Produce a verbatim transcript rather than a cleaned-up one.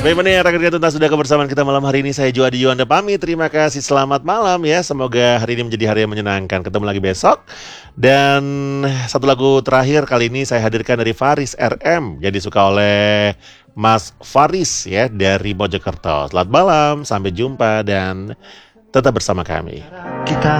Baik mendengar rekan tuntas sudah kebersamaan kita malam hari ini. Saya Juadi Yuanda pamit. Terima kasih, selamat malam ya. Semoga hari ini menjadi hari yang menyenangkan. Ketemu lagi besok. Dan satu lagu terakhir kali ini saya hadirkan dari Faris R M yang disuka oleh Mas Faris ya dari Mojokerto. Selamat malam, sampai jumpa dan tetap bersama kami. Kita